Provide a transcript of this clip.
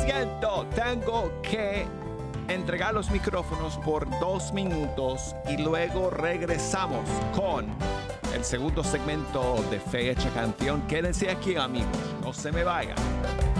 siento, tengo que entregar los micrófonos por 2 minutos y luego regresamos con el segundo segmento de Fecha Canción. Quédense aquí, amigos, no se me vayan.